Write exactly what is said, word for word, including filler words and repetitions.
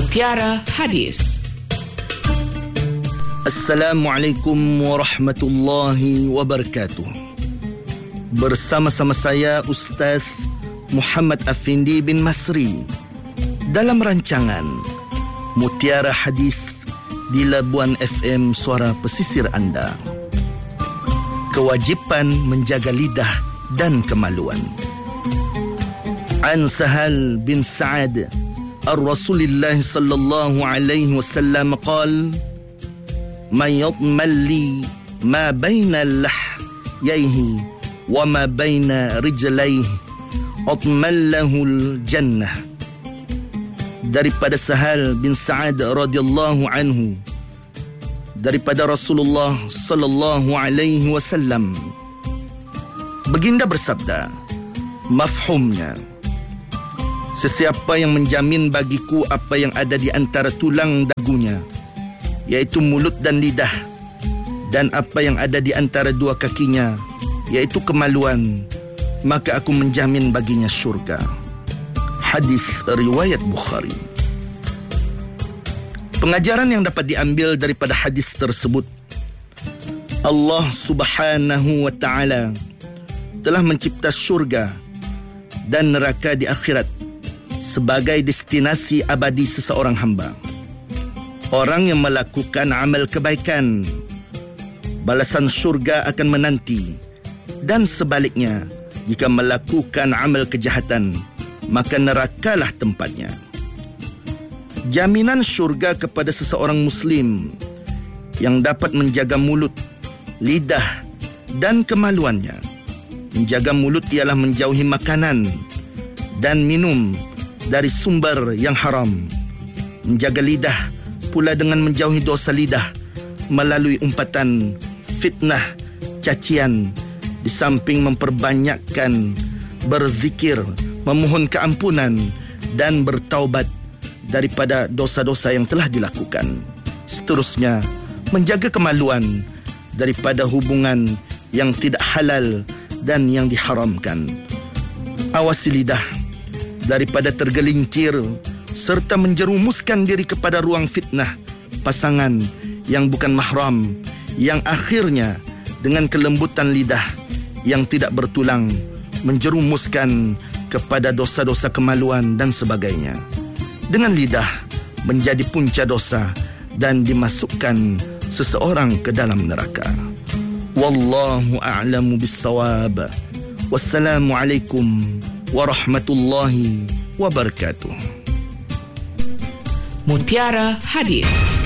Mutiara Hadis. Assalamualaikum warahmatullahi wabarakatuh. Bersama-sama saya Ustaz Muhammad Afindi bin Masri dalam rancangan Mutiara Hadis di Labuan F M Suara Pesisir Anda. Kewajipan menjaga lidah dan kemaluan. An Sahal bin Sa'ad Ar-Rasulillah sallallahu alaihi wasallam qala man yadman li ma baina lahyaihi wa ma baina rijlaihi adman lahul jannah. Daripada Sahal bin Sa'ad radhiyallahu anhu, daripada Rasulullah sallallahu alaihi wasallam, baginda bersabda, mafhumnya, sesiapa yang menjamin bagiku apa yang ada di antara tulang dagunya, iaitu mulut dan lidah, dan apa yang ada di antara dua kakinya, iaitu kemaluan, maka aku menjamin baginya syurga. Hadis riwayat Bukhari. Pengajaran yang dapat diambil daripada hadis tersebut, Allah Subhanahu wa ta'ala telah mencipta syurga dan neraka di akhirat sebagai destinasi abadi seseorang hamba. Orang yang melakukan amal kebaikan, balasan syurga akan menanti, dan sebaliknya, jika melakukan amal kejahatan, maka nerakalah tempatnya. Jaminan syurga kepada seseorang Muslim yang dapat menjaga mulut, lidah dan kemaluannya. Menjaga mulut ialah menjauhi makanan dan minum dari sumber yang haram. Menjaga lidah pula dengan menjauhi dosa lidah melalui umpatan, fitnah, cacian, di samping memperbanyakkan berzikir, memohon keampunan dan bertaubat daripada dosa-dosa yang telah dilakukan. Seterusnya, menjaga kemaluan daripada hubungan yang tidak halal dan yang diharamkan. Awasi lidah daripada tergelincir serta menjerumuskan diri kepada ruang fitnah pasangan yang bukan mahram, yang akhirnya dengan kelembutan lidah yang tidak bertulang menjerumuskan kepada dosa-dosa kemaluan dan sebagainya. Dengan lidah menjadi punca dosa dan dimasukkan seseorang ke dalam neraka. Wallahu a'lamu bis-shawab. Wassalamualaikum warahmatullahi wabarakatuh. Mutiara Hadis.